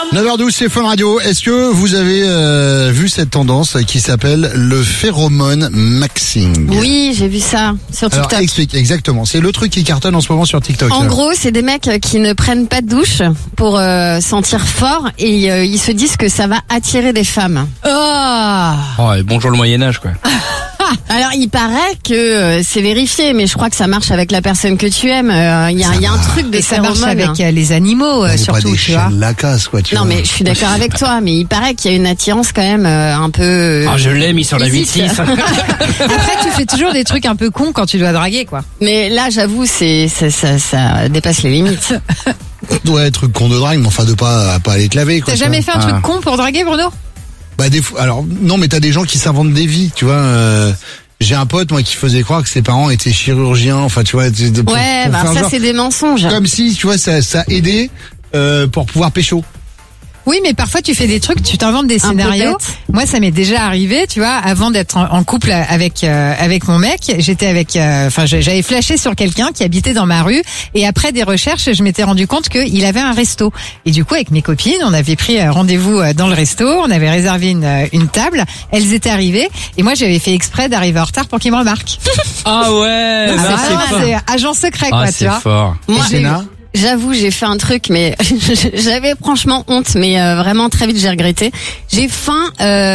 9h12, c'est Fun Radio. Est-ce que vous avez vu cette tendance qui s'appelle le phéromone maxing? Oui, j'ai vu ça sur TikTok. Alors explique, exactement. C'est le truc qui cartonne en ce moment sur TikTok. En gros, c'est des mecs qui ne prennent pas de douche pour sentir fort et ils se disent que ça va attirer des femmes. Oh, et bonjour le Moyen-Âge, quoi. Alors, il paraît que c'est vérifié, mais je crois que ça marche avec la personne que tu aimes. Il y a un truc de ça marche phéromones. avec les animaux, On n'est pas surtout, des tu vois. chiens de la casse, quoi, tu vois. Non, mais je suis d'accord avec toi, mais il paraît qu'il y a une attirance quand même un peu... Ah, je l'ai mis sur la physique. 8-6. Après, tu fais toujours des trucs un peu cons quand tu dois draguer, quoi. Mais là, j'avoue, ça dépasse les limites. Ça doit être con de drague, mais enfin de pas aller te laver, quoi. T'as tu jamais vois. fait un truc con pour draguer, Bruno? Bah des fois, alors non, mais t'as des gens qui s'inventent des vies, tu vois. J'ai un pote moi qui faisait croire que ses parents étaient chirurgiens, enfin tu vois. Pour Ouais, bah faire ça genre, c'est des mensonges. comme si tu vois ça aidait pour pouvoir pécho. Oui, mais parfois tu fais des trucs, tu t'inventes des Un peu scénarios. bête. Moi, ça m'est déjà arrivé, tu vois, avant d'être en couple avec mon mec, j'étais j'avais flashé sur quelqu'un qui habitait dans ma rue, et après des recherches, je m'étais rendu compte qu'il avait un resto. Et du coup, avec mes copines, on avait pris rendez-vous dans le resto, on avait réservé une table, elles étaient arrivées, et moi j'avais fait exprès d'arriver en retard pour qu'ils me remarquent. Ah ouais, Ah, ça c'est vraiment, fort. c'est agent secret, Ah, quoi, tu c'est vois. fort. Moi, Sénat. j'avoue, j'ai fait un truc, mais j'avais franchement honte, mais vraiment très vite j'ai regretté. J'ai faim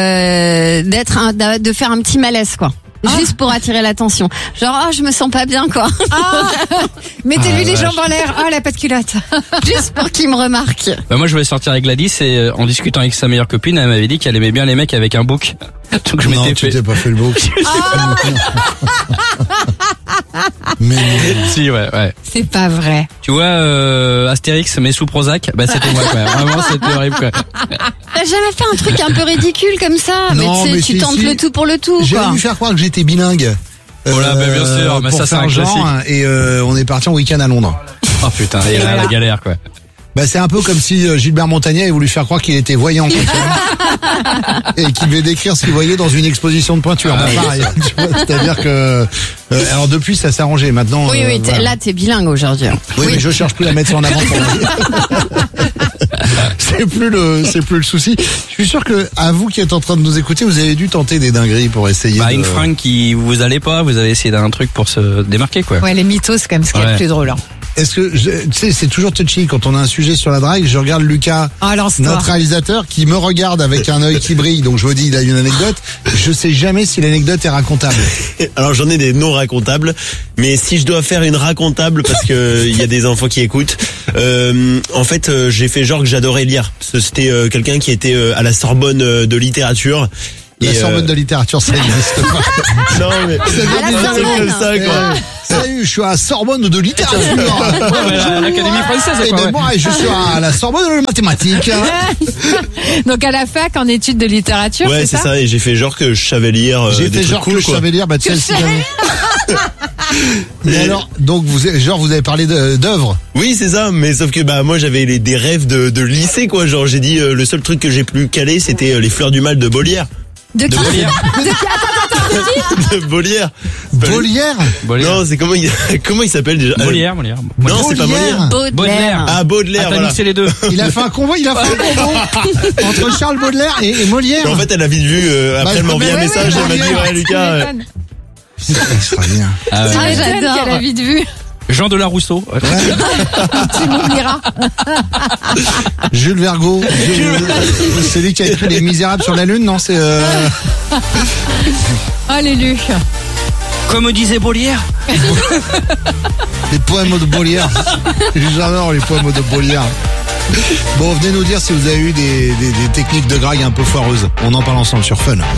de faire un petit malaise, quoi. Juste pour attirer l'attention. Genre, je me sens pas bien, quoi. Mettez-lui Ah, les vache. jambes en l'air. Oh, la pas de culotte. Juste pour qu'il me remarque. Bah moi je voulais sortir avec Gladys et en discutant avec sa meilleure copine, elle m'avait dit qu'elle aimait bien les mecs avec un bouc. Donc je Non, m'étais tu fait. t'es pas fait le beau. Mais Si ouais. C'est pas vrai. Tu vois Astérix mais sous Prozac, bah c'était moi quoi. Vraiment c'était horrible quoi. T'as jamais fait un truc un peu ridicule comme ça? Non, mais mais tu sais, tu si, tentes si. le tout pour le tout, j'ai quoi. voulu faire croire que j'étais bilingue. Oh là, bah, bien sûr, mais pour ça, c'est faire un genre, classique. et on est parti en week-end à Londres. Oh putain, et là la galère quoi. Bah c'est un peu comme si Gilbert Montagnier avait voulu faire croire qu'il était voyant, quoi, tu vois. Et qu'il devait décrire ce qu'il voyait dans une exposition de peinture. Bah, pareil, tu vois, c'est-à-dire que alors depuis ça s'est arrangé. Maintenant Oui, voilà. là t'es bilingue aujourd'hui. Oui, mais je cherche plus à mettre ça en avant pour c'est plus le souci. Je suis sûr que à vous qui êtes en train de nous écouter, vous avez dû tenter des dingueries pour essayer Bah de... une fringue qui vous allez pas, vous avez essayé d'un truc pour se démarquer quoi. Ouais, les mythos, c'est quand même ce qui est le Ouais. plus drôle. Hein. Est-ce que tu sais, c'est toujours touchy quand on a un sujet sur la drague, je regarde Lucas, Ah, lance-toi. notre réalisateur, qui me regarde avec un œil qui brille, donc je me dis il a une anecdote. Je sais jamais si l'anecdote est racontable. Alors j'en ai des non racontables, mais si je dois faire une racontable parce que il y a des enfants qui écoutent, en fait j'ai fait genre que j'adorais lire. C'était quelqu'un qui était à la Sorbonne de littérature. La Et, Sorbonne de littérature, ça n'existe pas. Non mais À la c'est Sorbonne. comme ça quoi. Salut, je suis à la Sorbonne de littérature. L'Académie française Et quoi. ben Ouais. moi, je suis à la Sorbonne de mathématiques. Donc à la fac, en études de littérature, Ouais c'est ça et j'ai fait genre que je savais lire J'ai des fait trucs genre cool que je quoi. savais lire, bah tu sais, si jamais. Mais alors, donc vous avez parlé d'œuvres. Oui c'est ça, mais sauf que bah moi j'avais des rêves de lycée quoi. Genre j'ai dit le seul truc que j'ai pu caler c'était les Fleurs du mal de Molière. De qui? De Molière. Molière. Non c'est comment il s'appelle déjà? Molière. Non c'est pas Molière. Baudelaire. Ah Baudelaire Ah, t'as voilà. mixé les deux. Il a fait un convoi, entre Charles Baudelaire et Molière. Et en fait, elle a vite vu, après elle m'a envoyé un message, elle m'a dit, ouais, Lucas, C'est extraordinaire. Ah, ouais. Ah, j'adore. j'adore. Qu'elle a vite vu. Jean de la Rousseau. Tu m'oublieras. Jules Vergaud. C'est lui qui a écrit Les Misérables sur la Lune, non? C'est Oh, Lulu. Comme disait Molière. les poèmes de Molière. J'adore les poèmes de Molière. Bon, venez nous dire si vous avez eu des techniques de drague un peu foireuses. On en parle ensemble sur Fun.